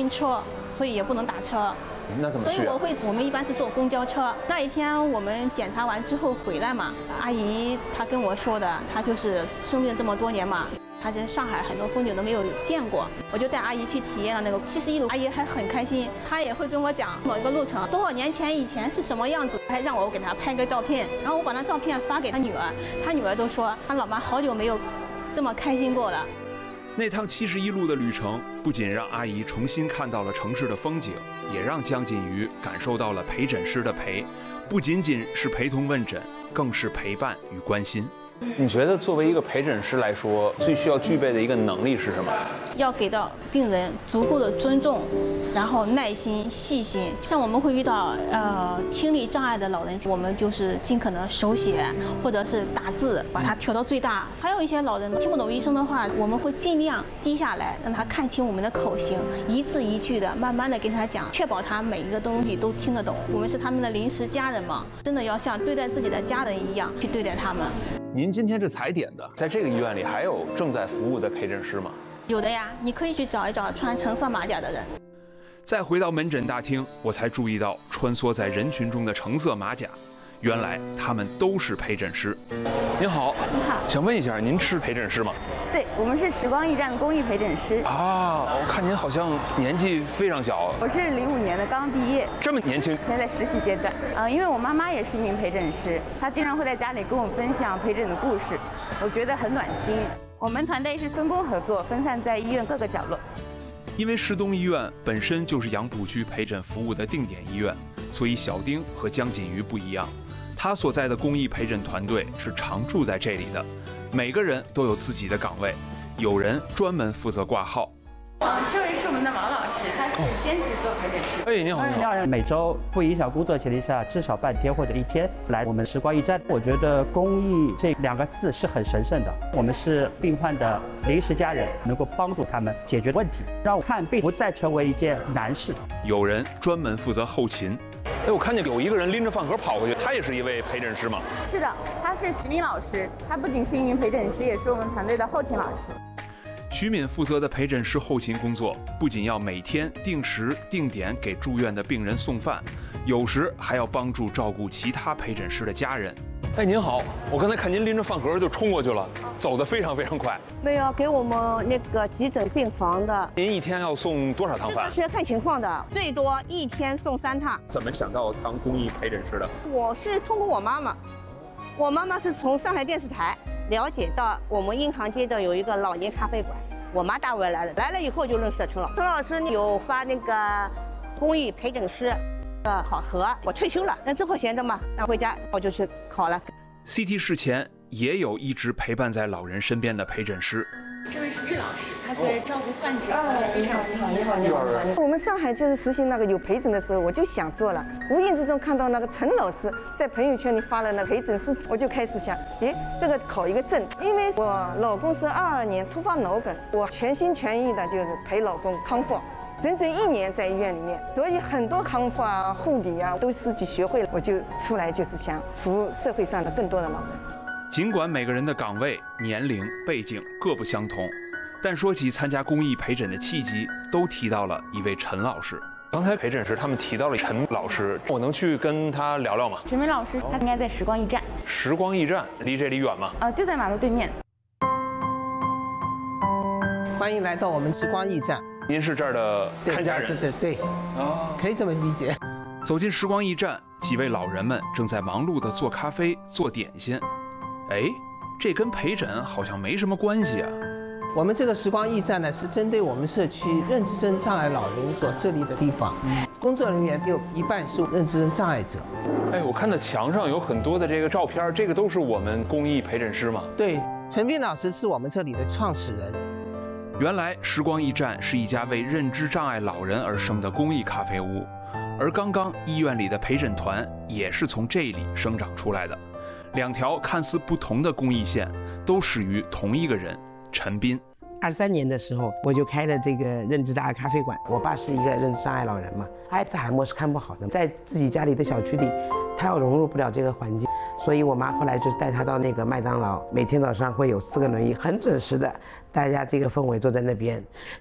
晕车，所以也不能打车。 那怎么去啊？ 我们一般是坐公交车。那一天我们检查完之后回来嘛，阿姨她跟我说的，她就是生病这么多年嘛。她在上海很多风景都没有见过，我就带阿姨去体验了那个71路，阿姨还很开心，她也会跟我讲某一个路程多少年前以前是什么样子，还让我给她拍个照片，然后我把那照片发给她女儿，她女儿都说她老妈好久没有这么开心过了。 那趟71路的旅程不仅让阿姨重新看到了城市的风景，也让江锦瑜感受到了陪诊师的陪，不仅仅是陪同问诊，更是陪伴与关心。 你觉得作为一个陪诊师来说，最需要具备的一个能力是什么？ 要给到病人足够的尊重，然后耐心、细心。像我们会遇到听力障碍的老人，我们就是尽可能手写或者是打字，把它调到最大。还有一些老人听不懂医生的话，我们会尽量低下来，让他看清我们的口型，一字一句的慢慢的跟他讲，确保他每一个东西都听得懂。我们是他们的临时家人嘛，真的要像对待自己的家人一样去对待他们。 您今天是踩点的，在这个医院里还有正在服务的陪诊师吗？ 有的呀，你可以去找一找穿橙色马甲的人。 再回到门诊大厅，我才注意到穿梭在人群中的橙色马甲，原来他们都是陪诊师。您好， 你好， 想问一下，您是陪诊师吗？ 对，我们是时光驿站的公益陪诊师。 啊，我看您好像年纪非常小。 我是05年的，刚毕业。 这么年轻？ 现在在实习阶段。因为我妈妈也是一名陪诊师，她经常会在家里跟我分享陪诊的故事，我觉得很暖心。我们团队是分工合作，分散在医院各个角落。 因为市东医院本身就是杨浦区陪诊服务的定点医院，所以小丁和江锦瑜不一样，他所在的公益陪诊团队是常住在这里的，每个人都有自己的岗位，有人专门负责挂号。 这位是我们的王老师，他是兼职做陪诊师。 哎，您好，您好。 每周不影响工作前提下，至少半天或者1天来我们时光驿站。我觉得公益这2个字是很神圣的。我们是病患的临时家人，能够帮助他们解决问题，让看病不再成为一件难事。 有人专门负责后勤。 哎，我看见有一个人拎着饭盒跑过去，他也是一位陪诊师吗？ 是的，他是徐敏老师，他不仅是一名陪诊师，也是我们团队的后勤老师。 徐敏负责的陪诊师后勤工作，不仅要每天定时定点给住院的病人送饭，有时还要帮助照顾其他陪诊师的家人。 哎，您好，我刚才看您拎着饭盒就冲过去了，走得非常非常快。 没有给我们那个急诊病房的。 您一天要送多少趟饭？ 是要看情况的，最多1天送3趟。 怎么想到当公益陪诊师的？ 我是通过我妈妈，我妈妈是从上海电视台了解到我们闿行街的有一个老年咖啡馆，我妈带我来的，来了以后就认识了陈老师。陈老师有发那个公益陪诊师的考核，我退休了，那之后闲着嘛，那回家我就去考了。 CT 室前也有一直陪伴在老人身边的陪诊师。 这位是玉老师，他在照顾患者非常尽力。 我们上海就是实行那个有陪诊的时候，我就想做了。无意之中看到那个陈老师在朋友圈里发了那个陪诊师，我就开始想，这个考一个证。因为我老公是22年突发脑梗，我全心全意的就是陪老公康复。整整1年在医院里面，所以很多康复啊、护理啊都自己学会了，我就出来就是想服务社会上的更多的老人。 尽管每个人的岗位、年龄、背景各不相同，但说起参加公益陪诊的契机，都提到了一位陈老师。 刚才陪诊时他们提到了陈老师，我能去跟他聊聊吗？ 陈明老师他应该在时光驿站。 时光驿站离这里远吗？ 就在马路对面。 欢迎来到我们时光驿站。 您是这儿的看家人？ 对，可以这么理解。 走进时光驿站，几位老人们正在忙碌地做咖啡、做点心。哎，这跟陪诊好像没什么关系啊。 我们这个时光驿站呢，是针对我们社区认知症障碍老人所设立的地方，工作人员有一半是认知症障碍者。 哎，我看到墙上有很多的这个照片，这个都是我们公益陪诊师吗？ 对，陈斌老师是我们这里的创始人。 原来时光驿站是一家为认知障碍老人而生的公益咖啡屋，而刚刚医院里的陪诊团也是从这里生长出来的。2条看似不同的公益线，都始于同一个人陈斌。 23年的时候，我就开了这个认知大爱咖啡馆。我爸是一个认知障碍老人嘛，阿兹海默是看不好的，在自己家里的小区里，他又融入不了这个环境，所以我妈后来就是带他到那个麦当劳，每天早上会有4个轮椅，很准时的，大家这个氛围坐在那边。